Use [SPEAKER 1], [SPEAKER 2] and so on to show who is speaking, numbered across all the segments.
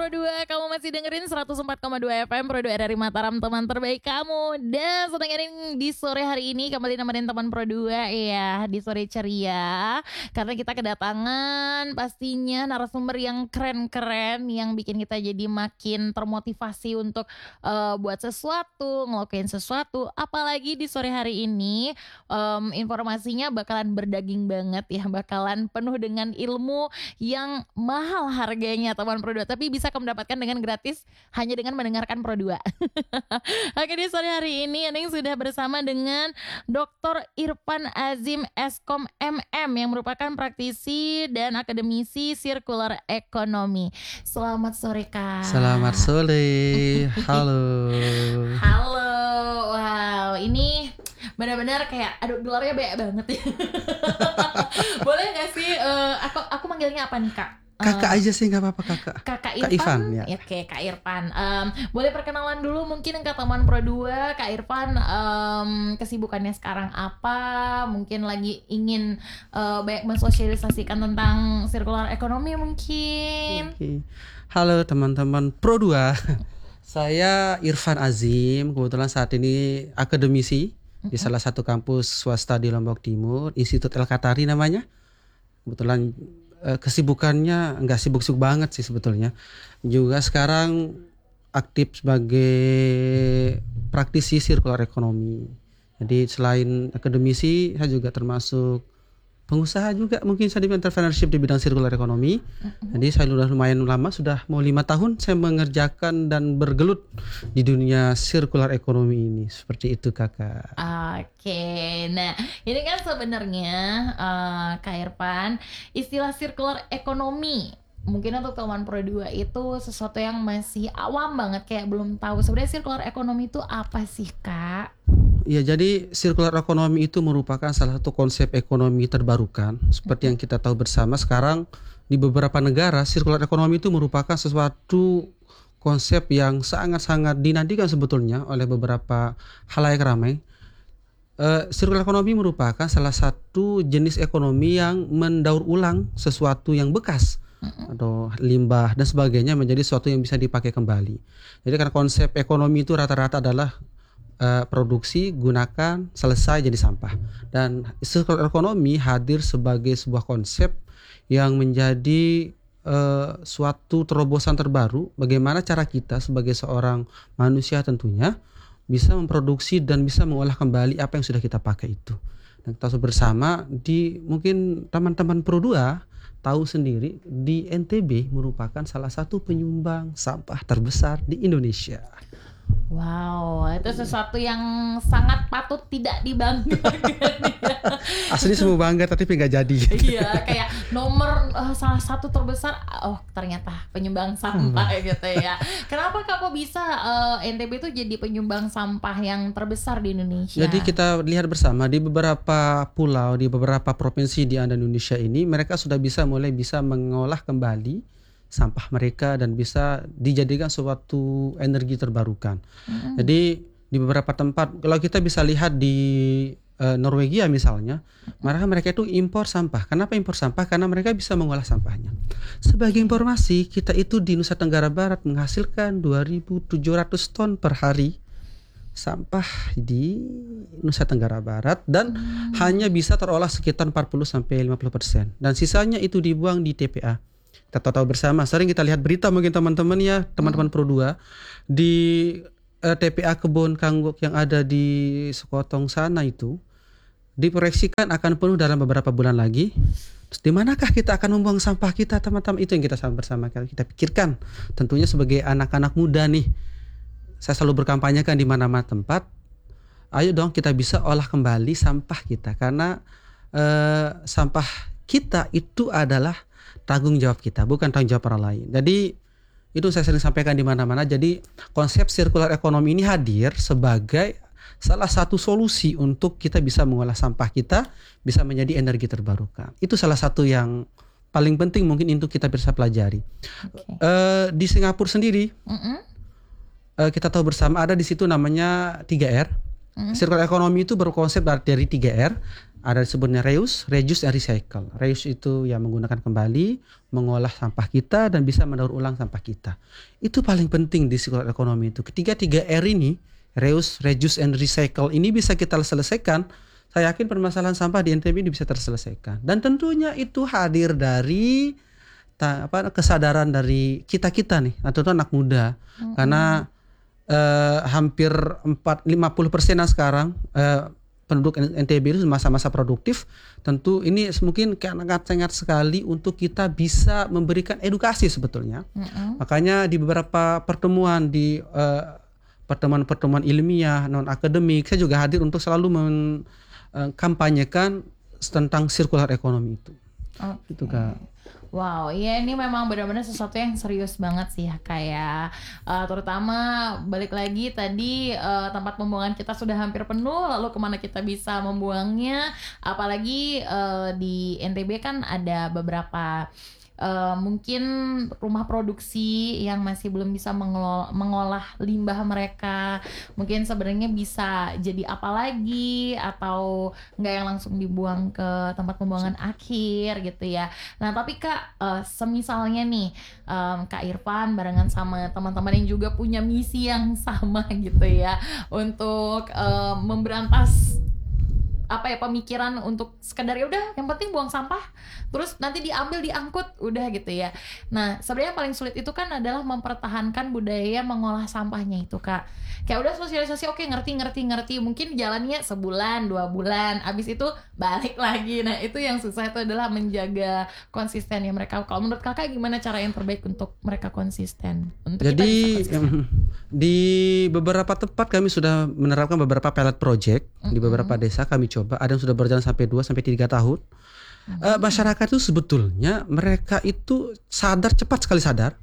[SPEAKER 1] Pro 2, kamu masih dengerin 104,2 FM Pro 2 dari Mataram, teman terbaik kamu. Dan sedang ini di sore hari ini kembali nemenin teman Pro 2 ya, di sore ceria. Karena kita kedatangan pastinya narasumber yang keren-keren, yang bikin kita jadi makin termotivasi untuk buat sesuatu, ngelakuin sesuatu. Apalagi di sore hari ini informasinya bakalan berdaging banget ya, bakalan penuh dengan ilmu yang mahal harganya teman Pro 2, tapi bisa kamu dapatkan dengan gratis hanya dengan mendengarkan Pro 2. Oke, di sore hari ini Neng sudah bersama dengan Dr. Irfan Azim Eskom MM yang merupakan praktisi dan akademisi sirkular ekonomi. Selamat sore Kak.
[SPEAKER 2] Selamat sore. Halo.
[SPEAKER 1] Halo. Wow, ini benar-benar kayak gelarnya banyak banget ya. Boleh gak sih aku manggilnya apa nih Kak?
[SPEAKER 2] Kakak aja sih, nggak apa-apa kakak.
[SPEAKER 1] Kakak
[SPEAKER 2] Kak
[SPEAKER 1] Irfan,
[SPEAKER 2] ya.
[SPEAKER 1] Oke, Kak Irfan. Boleh perkenalan dulu mungkin ke teman Pro 2, Kak Irfan. Kesibukannya sekarang apa? Mungkin lagi ingin banyak mensosialisasikan tentang sirkular ekonomi mungkin.
[SPEAKER 2] Oke. Halo teman-teman Pro 2. Saya Irfan Azim. Kebetulan saat ini akademisi di salah satu kampus swasta di Lombok Timur, Institut El Katari namanya. Kebetulan kesibukannya nggak sibuk-sibuk banget sih sebetulnya. Juga sekarang aktif sebagai praktisi sirkular ekonomi. Jadi selain akademisi, saya juga termasuk pengusaha juga, mungkin saya di entrepreneurship di bidang sirkular ekonomi. Jadi saya sudah lumayan lama, sudah mau 5 tahun saya mengerjakan dan bergelut di dunia sirkular ekonomi ini. Seperti itu kakak.
[SPEAKER 1] Oke, nah ini kan sebenarnya Kak Irfan, istilah sirkular ekonomi mungkin untuk teman Pro 2 itu sesuatu yang masih awam banget, kayak belum tahu sebenarnya sirkular ekonomi itu apa sih Kak?
[SPEAKER 2] Ya, jadi sirkular ekonomi itu merupakan salah satu konsep ekonomi terbarukan. Seperti yang kita tahu bersama sekarang di beberapa negara, sirkular ekonomi itu merupakan sesuatu konsep yang sangat-sangat dinantikan sebetulnya oleh beberapa khalayak ramai. Sirkular ekonomi merupakan salah satu jenis ekonomi yang mendaur ulang sesuatu yang bekas atau limbah dan sebagainya menjadi sesuatu yang bisa dipakai kembali. Jadi karena konsep ekonomi itu rata-rata adalah produksi, gunakan, selesai, jadi sampah. Dan sirkular ekonomi hadir sebagai sebuah konsep yang menjadi suatu terobosan terbaru bagaimana cara kita sebagai seorang manusia tentunya bisa memproduksi dan bisa mengolah kembali apa yang sudah kita pakai itu. Dan kita bersama di mungkin teman-teman Pro 2 tahu sendiri di NTB merupakan salah satu penyumbang sampah terbesar di Indonesia.
[SPEAKER 1] Wow, itu sesuatu yang sangat patut tidak dibanggakan.
[SPEAKER 2] Asli semua bangga tapi nggak jadi.
[SPEAKER 1] Iya, kayak nomor salah satu terbesar, ternyata penyumbang sampah gitu ya. Kenapa kok bisa NTB itu jadi penyumbang sampah yang terbesar di Indonesia?
[SPEAKER 2] Jadi kita lihat bersama di beberapa pulau, di beberapa provinsi di Indonesia ini, mereka sudah mulai bisa mengolah kembali sampah mereka dan bisa dijadikan suatu energi terbarukan. Jadi di beberapa tempat, kalau kita bisa lihat di Norwegia misalnya, mereka itu impor sampah. Kenapa impor sampah? Karena mereka bisa mengolah sampahnya. Sebagai informasi, kita itu di Nusa Tenggara Barat menghasilkan 2.700 ton per hari sampah di Nusa Tenggara Barat dan hanya bisa terolah sekitar 40-50%. Dan sisanya itu dibuang di TPA. Kita tahu bersama, sering kita lihat berita mungkin teman-teman ya, teman-teman Pro 2 di TPA Kebun Kangguk yang ada di Sekotong sana itu diproyeksikan akan penuh dalam beberapa bulan lagi. Terus di manakah kita akan membuang sampah kita teman-teman? Itu yang kita bersama kita pikirkan. Tentunya sebagai anak-anak muda nih, saya selalu berkampanyekan di mana-mana tempat. Ayo dong kita bisa olah kembali sampah kita, karena sampah kita itu adalah tanggung jawab kita, bukan tanggung jawab orang lain. Jadi itu saya sering sampaikan di mana-mana. Jadi konsep sirkular ekonomi ini hadir sebagai salah satu solusi untuk kita bisa mengolah sampah kita bisa menjadi energi terbarukan. Itu salah satu yang paling penting mungkin untuk kita bisa pelajari. Di Singapura sendiri, kita tahu bersama ada di situ namanya 3R. Sirkular ekonomi itu berkonsep dari 3R. Ada disebutnya reuse and recycle. Reuse itu yang menggunakan kembali, mengolah sampah kita dan bisa mendaur ulang sampah kita. Itu paling penting di sirkular ekonomi itu. Ketiga 3R ini, reuse and recycle ini bisa kita selesaikan. Saya yakin permasalahan sampah di NTB ini bisa terselesaikan. Dan tentunya itu hadir dari kesadaran dari kita nih, atau anak muda. Karena hampir 50% sekarang penduduk NTB itu masa-masa produktif. Tentu ini mungkin sangat sekali untuk kita bisa memberikan edukasi sebetulnya. Makanya di beberapa pertemuan di pertemuan-pertemuan ilmiah non akademik, saya juga hadir untuk selalu mengkampanyekan tentang sirkular ekonomi itu. Gitu Kak.
[SPEAKER 1] Wow, ya ini memang benar-benar sesuatu yang serius banget sih ya, kayak terutama balik lagi tadi tempat pembuangan kita sudah hampir penuh, lalu kemana kita bisa membuangnya, apalagi di NTB kan ada beberapa mungkin rumah produksi yang masih belum bisa mengolah limbah mereka, mungkin sebenarnya bisa jadi apa lagi, atau nggak yang langsung dibuang ke tempat pembuangan akhir gitu ya. Nah tapi Kak, semisalnya nih Kak Irfan barengan sama teman-teman yang juga punya misi yang sama gitu ya, untuk memberantas pemikiran untuk sekedar ya udah yang penting buang sampah terus nanti diambil diangkut udah gitu ya. Nah sebenarnya yang paling sulit itu kan adalah mempertahankan budaya mengolah sampahnya itu Kak. Kayak udah sosialisasi oke, ngerti mungkin jalannya sebulan 2 bulan abis itu balik lagi. Nah itu yang susah, itu adalah menjaga konsistennya mereka. Kalau menurut Kakak gimana cara yang terbaik untuk mereka konsisten, untuk
[SPEAKER 2] jadi
[SPEAKER 1] kita bisa konsisten?
[SPEAKER 2] Di beberapa tempat kami sudah menerapkan beberapa pilot project. Di beberapa desa kami coba, ada yang sudah berjalan sampai 2-3 tahun. Masyarakat itu sebetulnya mereka itu cepat sekali sadar.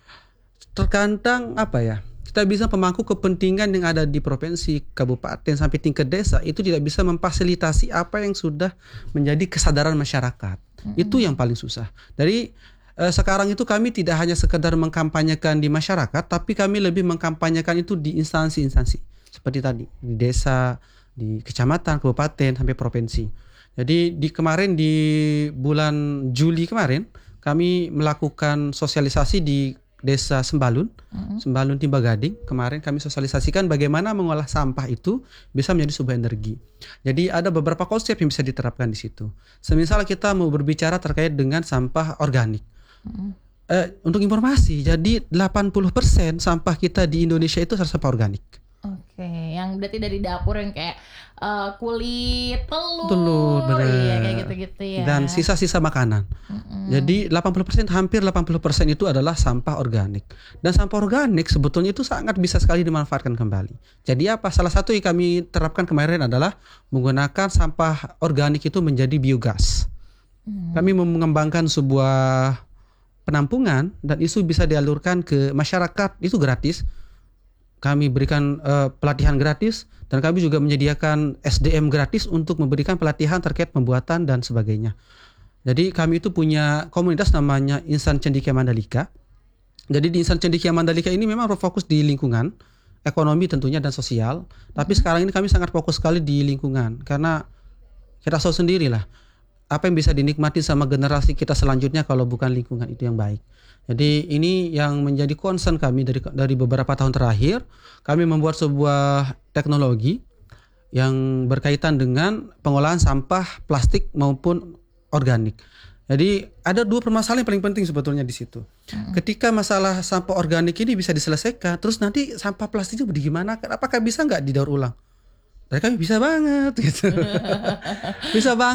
[SPEAKER 2] Terkadang kita bisa pemangku kepentingan yang ada di provinsi, kabupaten sampai tingkat desa itu tidak bisa memfasilitasi apa yang sudah menjadi kesadaran masyarakat. Itu yang paling susah. Dari sekarang itu kami tidak hanya sekedar mengkampanyekan di masyarakat, tapi kami lebih mengkampanyekan itu di instansi-instansi seperti tadi di desa, di kecamatan, kabupaten sampai provinsi. Jadi kemarin di bulan Juli kemarin kami melakukan sosialisasi di Desa Sembalun Timba Gading. Kemarin kami sosialisasikan bagaimana mengolah sampah itu bisa menjadi sebuah energi. Jadi ada beberapa konsep yang bisa diterapkan di situ. Semisal kita mau berbicara terkait dengan sampah organik. Untuk informasi, jadi 80% sampah kita di Indonesia itu sampah organik.
[SPEAKER 1] Oke, yang berarti dari dapur yang kayak kulit
[SPEAKER 2] Telur, benar.
[SPEAKER 1] Iya kayak gitu-gitu ya.
[SPEAKER 2] Dan sisa-sisa makanan. Jadi 80%, hampir 80% itu adalah sampah organik. Dan sampah organik sebetulnya itu sangat bisa sekali dimanfaatkan kembali. Jadi salah satu yang kami terapkan kemarin adalah menggunakan sampah organik itu menjadi biogas. Kami mengembangkan sebuah penampungan dan itu bisa dialurkan ke masyarakat, itu gratis. Kami berikan pelatihan gratis dan kami juga menyediakan SDM gratis untuk memberikan pelatihan terkait pembuatan dan sebagainya. Jadi kami itu punya komunitas namanya Insan Cendekia Mandalika. Jadi di Insan Cendekia Mandalika ini memang fokus di lingkungan, ekonomi tentunya dan sosial. Tapi sekarang ini kami sangat fokus sekali di lingkungan karena kita tahu sendirilah apa yang bisa dinikmati sama generasi kita selanjutnya kalau bukan lingkungan itu yang baik. Jadi ini yang menjadi concern kami dari beberapa tahun terakhir. Kami membuat sebuah teknologi yang berkaitan dengan pengolahan sampah plastik maupun organik. Jadi ada 2 permasalahan yang paling penting sebetulnya di situ. Ketika masalah sampah organik ini bisa diselesaikan, terus nanti sampah plastiknya bagaimana? Apakah bisa nggak didaur ulang? Dari kami bisa banget gitu. Bisa banget.